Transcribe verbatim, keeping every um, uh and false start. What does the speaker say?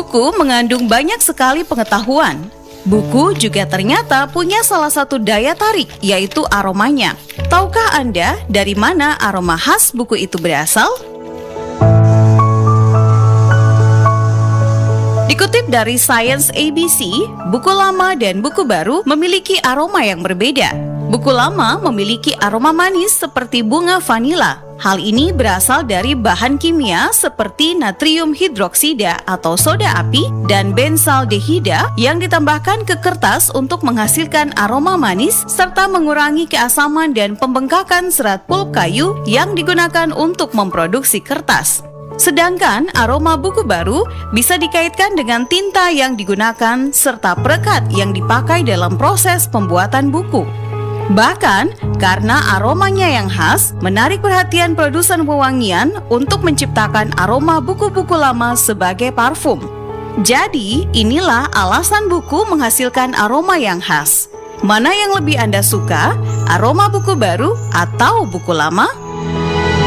Buku mengandung banyak sekali pengetahuan. Buku juga ternyata punya salah satu daya tarik, yaitu aromanya. Tahukah Anda dari mana aroma khas buku itu berasal? Dikutip dari Science A B C, buku lama dan buku baru memiliki aroma yang berbeda. Buku lama memiliki aroma manis seperti bunga vanila. Hal ini berasal dari bahan kimia seperti natrium hidroksida atau soda api dan benzaldehida yang ditambahkan ke kertas untuk menghasilkan aroma manis serta mengurangi keasaman dan pembengkakan serat pulp kayu yang digunakan untuk memproduksi kertas. Sedangkan aroma buku baru bisa dikaitkan dengan tinta yang digunakan serta perekat yang dipakai dalam proses pembuatan buku. Bahkan, karena aromanya yang khas, menarik perhatian produsen pewangian untuk menciptakan aroma buku-buku lama sebagai parfum. Jadi, inilah alasan buku menghasilkan aroma yang khas. Mana yang lebih Anda suka, aroma buku baru atau buku lama?